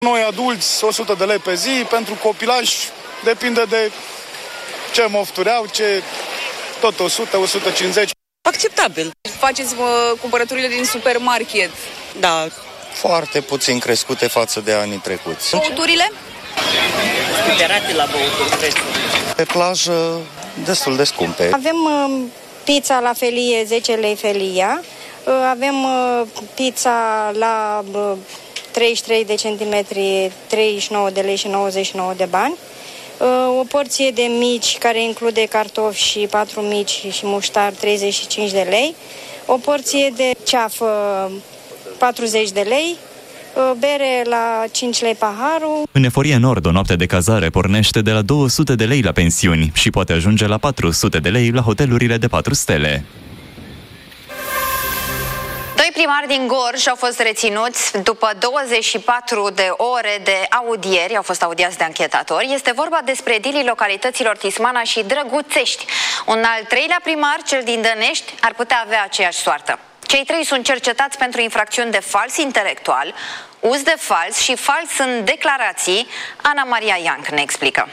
Noi adulți 100 de lei pe zi, pentru copilași depinde de ce mofturi au, tot 100-150. Acceptabil. Faceți cumpărăturile din supermarket? Da, foarte puțin crescute față de anii trecuți. Băuturile? Scuterate la băuturi, prețul. Pe plajă, destul de scumpe. Avem pizza la felie, 10 lei felia. Avem pizza la 33 de centimetri, 39 de lei și 99 de bani. O porție de mici, care include cartofi și 4 mici și muștar, 35 de lei. O porție de ceafă, 40 de lei. Bere la 5 lei paharul. În Eforie Nord, o noapte de cazare pornește de la 200 de lei la pensiuni și poate ajunge la 400 de lei la hotelurile de 4 stele. Doi primari din Gorj au fost reținuți după 24 de ore de audieri, au fost audiați de anchetatori. Este vorba despre edilii localităților Tismana și Drăguțești. Un al treilea primar, cel din Dănești, ar putea avea aceeași soartă. Cei trei sunt cercetați pentru infracțiuni de fals intelectual, uz de fals și fals în declarații. Ana Maria Ianc ne explică.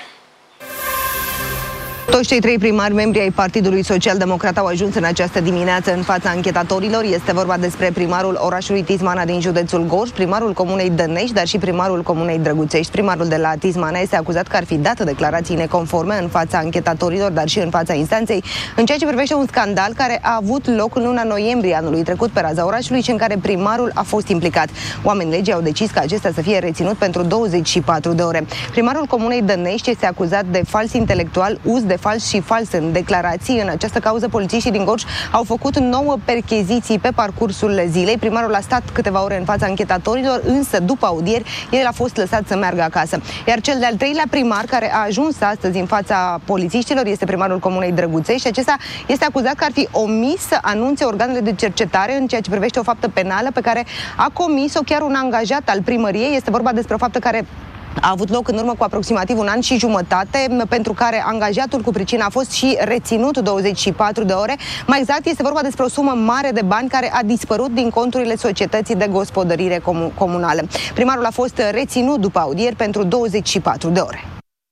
Toți cei trei primari membri ai Partidului Social-Democrat au ajuns în această dimineață în fața anchetatorilor. Este vorba despre primarul orașului Tismana din județul Gorj, primarul comunei Dănești, dar și primarul comunei Drăguțești. Primarul de la Tismana este acuzat că ar fi dat declarații neconforme în fața anchetatorilor, dar și în fața instanței, în ceea ce privește un scandal care a avut loc în luna noiembrie anului trecut pe raza orașului și în care primarul a fost implicat. Oamenii legii au decis ca acesta să fie reținut pentru 24 de ore. Primarul comunei Dănești este acuzat de fals intelectual, uz de fals și fals în declarații. În această cauză, polițiștii din Gorj au făcut 9 percheziții pe parcursul zilei. Primarul a stat câteva ore în fața anchetatorilor, însă după audieri, el a fost lăsat să meargă acasă. Iar cel de-al treilea primar, care a ajuns astăzi în fața polițiștilor, este primarul comunei Drăguțești și acesta este acuzat că ar fi omis să anunțe organele de cercetare în ceea ce privește o faptă penală pe care a comis-o chiar un angajat al primăriei. Este vorba despre o faptă care a avut loc în urmă cu aproximativ un an și jumătate, pentru care angajatul cu pricina a fost și reținut 24 de ore. Mai exact, este vorba despre o sumă mare de bani care a dispărut din conturile societății de gospodărire comunală. Primarul a fost reținut după audieri pentru 24 de ore.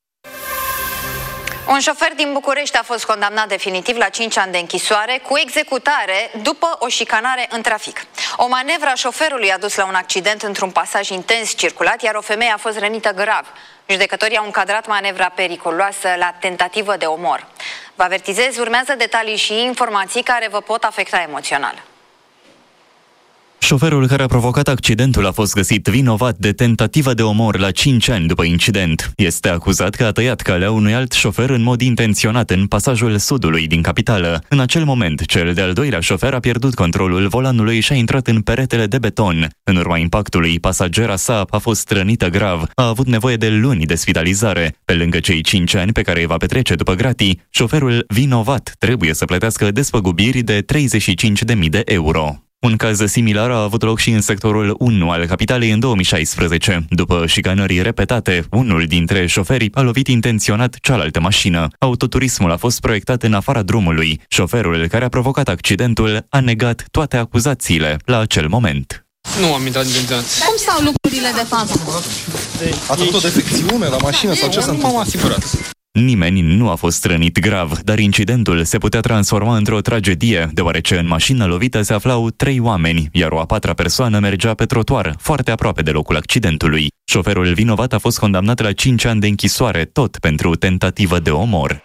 Un șofer din București a fost condamnat definitiv la 5 ani de închisoare cu executare după o șicanare în trafic. O manevră a șoferului a dus la un accident într-un pasaj intens circulat, iar o femeie a fost rănită grav. Judecătorii au încadrat manevra periculoasă la tentativă de omor. Vă avertizez, urmează detalii și informații care vă pot afecta emoțional. Șoferul care a provocat accidentul a fost găsit vinovat de tentativă de omor la 5 ani după incident. Este acuzat că a tăiat calea unui alt șofer în mod intenționat în pasajul sudului din capitală. În acel moment, cel de-al doilea șofer a pierdut controlul volanului și a intrat în peretele de beton. În urma impactului, pasagera sa a fost rănită grav. A avut nevoie de luni de spitalizare. Pe lângă cei 5 ani pe care îi va petrece după gratii, șoferul vinovat trebuie să plătească despăgubiri de 35.000 de euro. Un caz similar a avut loc și în sectorul 1 al capitalei în 2016. După șicanări repetate, unul dintre șoferi a lovit intenționat cealaltă mașină. Autoturismul a fost proiectat în afara drumului. Șoferul care a provocat accidentul a negat toate acuzațiile la acel moment. Nu am intrat intenționat. Cum stau lucrurile de fapt? Ați avut o defecțiune la mașină sau ce s-a întâmplat? Nu m-am asigurat. Nimeni nu a fost rănit grav, dar incidentul se putea transforma într-o tragedie, deoarece în mașina lovită se aflau 3 oameni, iar o a 4-a persoană mergea pe trotuar, foarte aproape de locul accidentului. Șoferul vinovat a fost condamnat la 5 ani de închisoare, tot pentru tentativă de omor.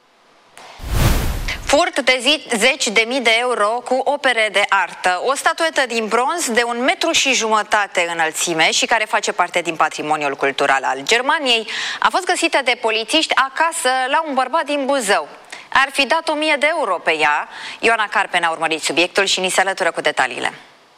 Furt de 10.000 de euro cu opere de artă. O statuetă din bronz de 1,5 metri înălțime și care face parte din patrimoniul cultural al Germaniei a fost găsită de polițiști acasă la un bărbat din Buzău. Ar fi dat 1.000 de euro pe ea. Ioana Carpen a urmărit subiectul și ni se alătură cu detaliile.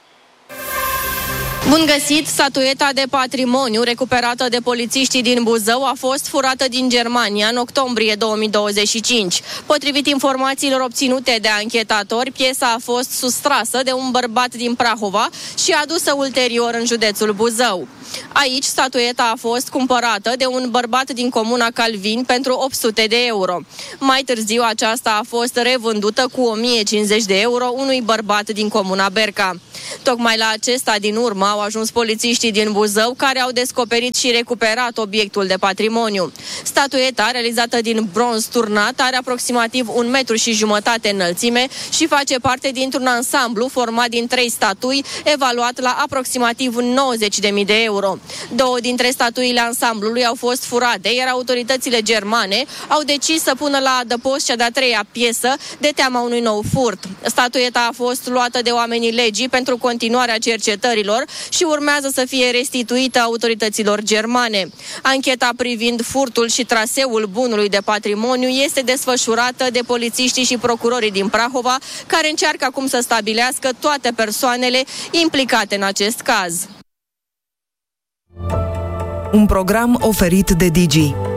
Bun găsit, statueta de patrimoniu recuperată de polițiștii din Buzău a fost furată din Germania în octombrie 2025. Potrivit informațiilor obținute de anchetatori, piesa a fost sustrasă de un bărbat din Prahova și adusă ulterior în județul Buzău. Aici, statueta a fost cumpărată de un bărbat din comuna Calvin pentru 800 de euro. Mai târziu, aceasta a fost revândută cu 1.050 de euro unui bărbat din comuna Berca. Tocmai la acesta din urmă au ajuns polițiștii din Buzău, care au descoperit și recuperat obiectul de patrimoniu. Statueta, realizată din bronz turnat, are aproximativ 1,5 m înălțime și face parte dintr-un ansamblu format din 3 statui, evaluat la aproximativ 90.000 de euro. 2 dintre statuile ansamblului au fost furate, iar autoritățile germane au decis să pună la adăpost cea de-a 3-a piesă de teama unui nou furt. Statueta a fost luată de oamenii legii pentru continuarea cercetărilor și urmează să fie restituită autorităților germane. Ancheta privind furtul și traseul bunului de patrimoniu este desfășurată de polițiștii și procurorii din Prahova, care încearcă acum să stabilească toate persoanele implicate în acest caz. Un program oferit de Digi.